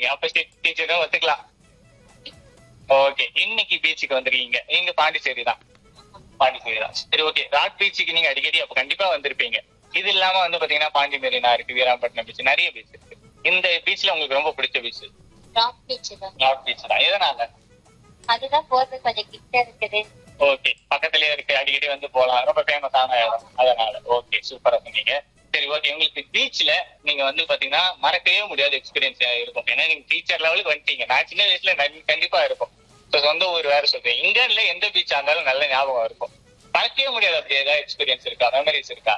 Okay, அப்ப டீச்சரும் ஒத்துக்கலாம். Okay, இன்னைக்கு பீச்சுக்கு வந்திருக்கீங்க. நீங்க பாண்டிச்சேரி தான். சரி, ஓகே. ராக் பீச்சுக்கு நீங்க அடிக்கடி அப்ப கண்டிப்பா வந்திருப்பீங்க. இது இல்லாம வந்து பாத்தீங்கன்னா பாண்டி மெரினா இருக்கு, வீராம்பட்டினம் பீச், நிறைய பீச் இருக்கு. இந்த பீச்ல உங்களுக்கு ரொம்ப பிடிச்ச பீச்? ராக் பீச் தான். ராக் பீச் தான். எதனால? அதுதான் போறது கொஞ்சம் கிட்ட இருக்குது. ஓகே, பக்கத்துலயே இருக்கு, அடிக்கடி வந்து போலாம், ரொம்ப ஃபேமஸான இடம், அதனால. ஓகே, சூப்பரா சொன்னீங்க. சரி, ஓகே. உங்களுக்கு பீச்ல நீங்க வந்து பாத்தீங்கன்னா மறக்கவே முடியாத எக்ஸ்பீரியன்ஸ் இருக்கும். ஏன்னா நீங்க டீச்சர் லெவலுக்கு வந்துட்டீங்க. நான் சின்ன வயசுல கண்டிப்பா இருக்கும். சொந்த ஊர் வேற சொல்றேன். இங்க இல்ல, எந்த பீச்சா இருந்தாலும் நல்ல ஞாபகம் இருக்கும். மறக்கவே முடியாது அப்படி ஏதாவது எக்ஸ்பீரியன்ஸ் இருக்கா, மெமரிஸ் இருக்கா?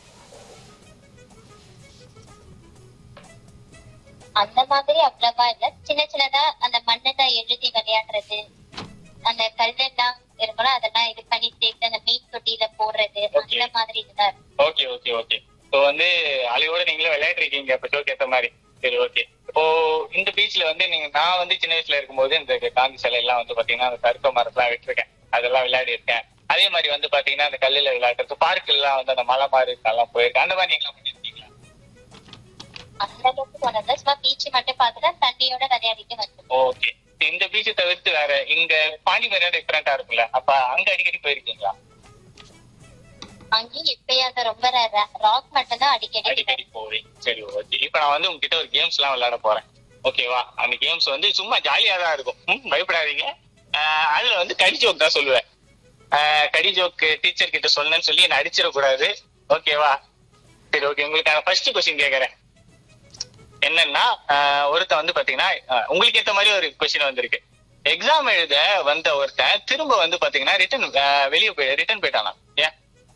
அந்த மாதிரி அவ்வளவா இல்ல, சின்ன சின்னதா அந்த மண்ணெல்லாம் எழுதி விளையாடுறது, அந்த கல்லெல்லாம் இருக்கணும், அதெல்லாம் இது பண்ணி சேர்த்து அந்த மீன் தொட்டியில போடுறது, அந்த மாதிரி இதுதான். Okay okay okay. இப்போ வந்து அலையோட நீங்களும் விளையாடுறீங்க அப்ப ஷோக்கு ஏத்த மாதிரி. சரி, ஓகே. இப்போ இந்த பீச்ல வந்து நான் வந்து சின்ன வயசுல இருக்கும்போது இந்த காந்தி சிலை எல்லாம் வந்து பாத்தீங்கன்னா அந்த கருக்க மரத்தெல்லாம் விட்டுருக்கேன், அதெல்லாம் விளையாடி இருக்கேன். அதே மாதிரி வந்து பாத்தீங்கன்னா அந்த கல்லுல விளையாடுறது, பார்க் எல்லாம் வந்து அந்த மலை மாதிரி எல்லாம் போயிருக்கேன். அந்த மாதிரி நீங்க பண்ணிருக்கீங்களா? அந்த அளவுக்கு போனது சும்மா பீச் மட்டும் பார்த்துட்டு தண்ணியோட விளையாடிட்டு வந்து. ஓகே, இந்த பீச்சை தவிர்த்து வேற இங்க பாண்டி மெரினா டிஃபரெண்டா இருக்கும்ல, அப்ப அங்க அடிக்கடி போயிருக்கீங்களா? அங்கேயும் எப்பயாவது ரொம்ப ராக் மட்டும் தான் அடிக்கடி போவீங்க. சரி, ஓகே. இப்ப நான் வந்து உங்ககிட்ட ஒரு கேம்ஸ் எல்லாம் விளையாட போறேன், ஓகேவா? அந்த கேம்ஸ் வந்து சும்மா ஜாலியா தான் இருக்கும், பயப்படாதீங்க. அதுல வந்து கடி ஜோக் தான் சொல்லுவேன். கடி ஜோக் டீச்சர் கிட்ட சொல்லணும்னு சொல்லி என்ன அடிச்சிடக்கூடாது, ஓகேவா? சரி, ஓகே. உங்களுக்கு நான் ஃபர்ஸ்ட் கொஸ்டின் கேக்குறேன். என்னன்னா, ஒருத்தன் வந்து பாத்தீங்கன்னா உங்களுக்கு ஏத்த மாதிரி ஒரு கொஸ்டின் வந்திருக்கு. எக்ஸாம் எழுத வந்த ஒருத்தன் திரும்ப வந்து பாத்தீங்கன்னா ரிட்டர்ன் போயிட்டானா? ஏன்?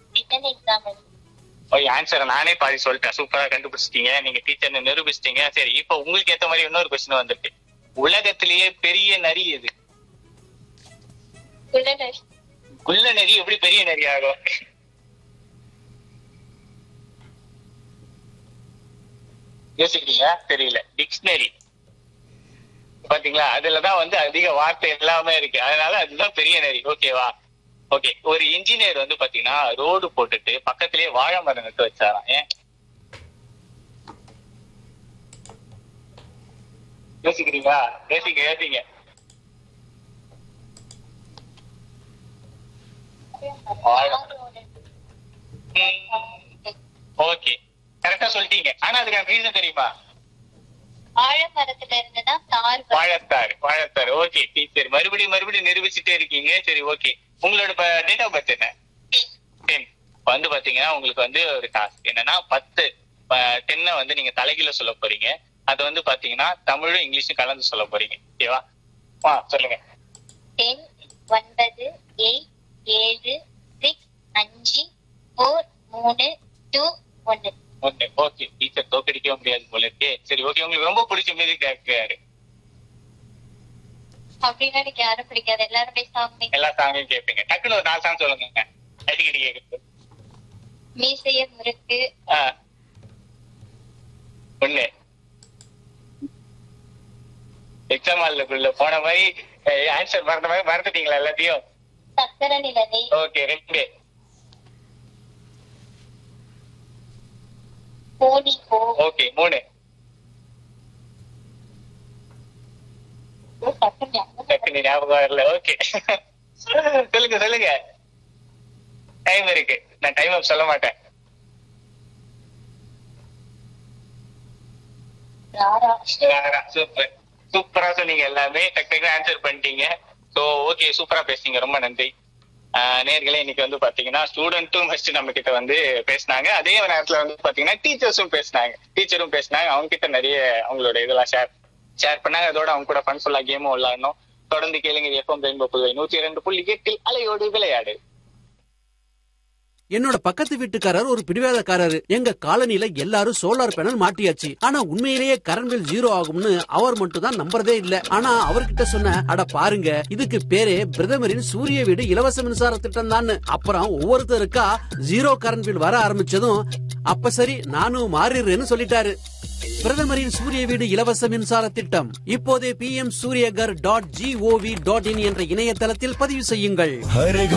ஆன்சரை நானே பாதி சொல்லிட்டேன். சூப்பரா கண்டுபிடிச்சிட்டீங்க, நீங்க டீச்சர் நிரூபிச்சிட்டீங்க. சரி, இப்ப உங்களுக்கு ஏத்த மாதிரி இன்னொரு கொஸ்டின் வந்திருக்கு. உலகத்திலேயே பெரிய நரி எது? குள்ள நரி எப்படி பெரிய நரி ஆகும்? யோசிக்கிறீங்க? தெரியல. டிக்ஷனரி பாத்தீங்களா, அதுலதான் வந்து அதிக வார்த்தை எல்லாமே இருக்கு, அதனால அதுதான் பெரிய நரி, ஓகேவா? ஓகே. ஒரு இன்ஜினியர் வந்து பாத்தீங்கன்னா ரோடு போட்டுட்டு பக்கத்திலேயே வாழை மரம் நட்டு வச்சாராம். ஏன்? யோசிக்கிறீங்களா? யோசிங்க. ஓகே, கரெக்டா சொல்லிட்டீங்க. ஆனா அதுக்கான ரீசன் தெரியுமா? ஆழமரத்துல இருந்துதான் வாழைத்தார். ஓகே டீச்சர், மறுபடியும் நிரூபிச்சுட்டே இருக்கீங்க. சரி, ஓகே. உங்களோட டேட் ஆஃப் பர்த் என்ன? 10. வந்து பாத்தீங்கன்னா உங்களுக்கு வந்து ஒரு டாஸ்க் என்னன்னா 10 வந்து நீங்க தலைகீழ சொல்ல போறீங்க. அது வந்து பாத்தீங்கன்னா தமிழும் இங்கிலீஷும் கலந்து சொல்ல போறீங்க, ஓகேவா? சொல்லுங்க. 10 9 8 7 6 5 4 3 2 1. ஓகே, டீச்சர் தோக்கடிக்க முடியாது போல இருக்கே. சரி, ஓகே. உங்களுக்கு ரொம்ப பிடிச்ச மியூசிக் யாரு? அப்படின்னா எனக்கு யாரும் பிடிக்காது, எல்லா சாங்கையும் கேட்பீங்க. டக்குன்னு ஒரு 4 சாங் சொல்லுங்க, அடிக்கடி கேட்குறது. மீசைய முறுக்கு, ஒண்ணு. எக்ஸாம் ஹாலுக்குள்ள போன மாதிரி ஆன்சர் மறந்த மாதிரி மறந்துட்டீங்களா எல்லாத்தையும்? சக்கர நிலவை. ஓகே, 2. ஓகே, 3. டக்குனு ஞாபகம் வரல. ஓகே, சொல்லுங்க. டைம் இருக்கு, நான் டைம் அப் சொல்ல மாட்டேன். சூப்பரா சொன்னீங்க, எல்லாமே டக்கு ஆன்சர் பண்ணிட்டீங்க. சோ ஓகே, சூப்பரா பேசுனீங்க, ரொம்ப நன்றி. நேர்களே, இன்னைக்கு வந்து பாத்தீங்கன்னா ஸ்டூடெண்ட்டும் ஃபர்ஸ்ட் நம்ம கிட்ட வந்து பேசினாங்க, அதே நேரத்துல வந்து பாத்தீங்கன்னா டீச்சரும் பேசினாங்க. அவங்க கிட்ட நிறைய அவங்களோட இதெல்லாம் ஷேர் பண்ணாங்க. அதோட அவங்க கூட ஃபன்ஃபுல்லா கேமும் விளையாடணும். தொடர்ந்து கேளுங்க. FM ரெயின்போ புதுவை 102.8 அலையோடு விளையாடு. என்னோட பக்கத்து வீட்டுக்காரர் ஒரு பிடிவாதக்காரரு. எங்க காலனில எல்லாரும் சோலார் பேனல் மாட்டியாச்சு, ஆனா உண்மையிலேயே கரண்ட் பில் 0 ஆகும்னு அவர் மட்டும் தான் நம்புறதே இல்ல. ஆனா அவர்கிட்ட சொன்ன, அட பாருங்க, இதுக்கு பேரே பிரதமரின் சூரிய வீடு இலவச மின்சார திட்டம் தான். அப்புறம் ஒவ்வொருத்தருக்கா 0 கரண்ட் பில் வர ஆரம்பிச்சதும், அப்ப சரி நானும் மாறிடுறேன்னு சொல்லிட்டாரு. பிரதமரின் சூரிய வீடு இலவச மின்சார திட்டம் இப்போதே pmsuryagar.gov.in என்ற இணையதளத்தில் பதிவு செய்யுங்கள்.